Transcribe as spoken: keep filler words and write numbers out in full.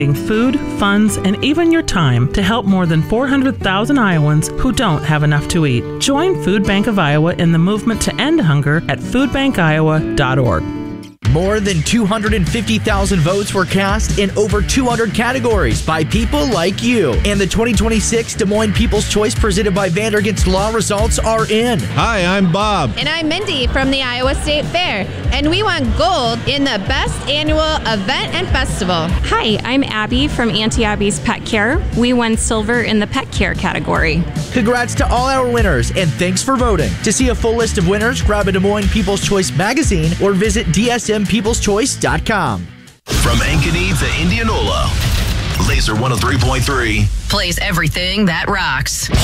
food, funds, and even your time to help more than four hundred thousand Iowans who don't have enough to eat. Join Food Bank of Iowa in the movement to end hunger at food bank iowa dot org. More than two hundred fifty thousand votes were cast in over two hundred categories by people like you. And the twenty twenty-six Des Moines People's Choice presented by Vandergast Law results are in. Hi, I'm Bob. And I'm Mindy from the Iowa State Fair. And we won gold in the best annual event and festival. Hi, I'm Abby from Auntie Abby's Pet Care. We won silver in the pet care category. Congrats to all our winners, and thanks for voting. To see a full list of winners, grab a Des Moines People's Choice magazine or visit d s m peoples choice dot com. From Ankeny to Indianola, Laser one oh three point three plays everything that rocks.